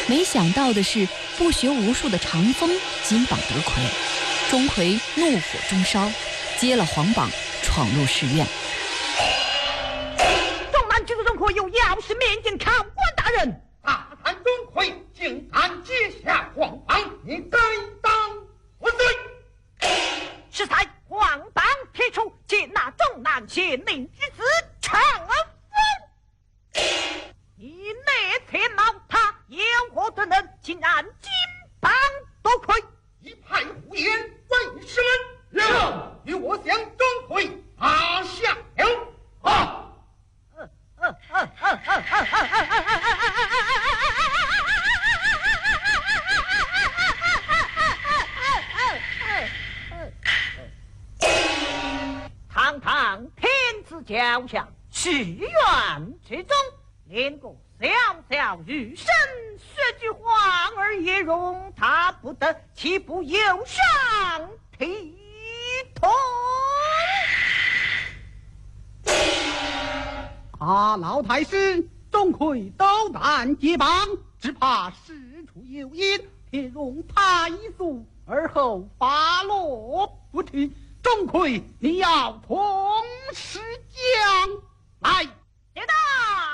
没想到的是，不学无术的长风金榜得魁，钟馗怒火中烧，接了皇榜，闯入侍院。 众男举钟馗有要事面见考官大人。 大胆钟馗竟敢接下皇榜，你该当何罪？ 是在皇榜贴出擒拿众男县令之子长风，你内前老他有何德能，竟然金榜夺魁？ 一派胡言，为什么？让与我将钟馗拿下了。啊！ 堂堂天子脚下，寺院之中，连个小小玉身学句皇儿也容他不得，岂不有伤体统？ 老太师，钟馗斗胆接榜，只怕事出有因，铁容他一诉，而后发落不去。钟馗，你要同时将来。 接到。